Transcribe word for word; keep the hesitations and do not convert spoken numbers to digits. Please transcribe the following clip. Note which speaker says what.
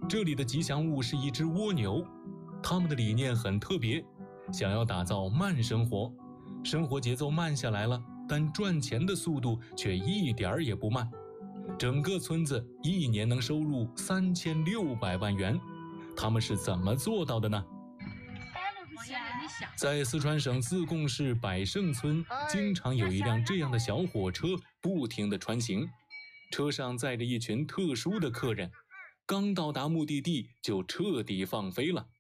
Speaker 1: 这里的吉祥物是一只蜗牛，他们的理念很特别，想要打造慢生活，生活节奏慢下来了，但赚钱的速度却一点儿也不慢。整个村子一年能收入三千六百万元，他们是怎么做到的呢？在四川省自贡市百盛村，经常有一辆这样的小火车不停地穿行，车上载着一群特殊的客人，刚到达目的地就彻底放飞了。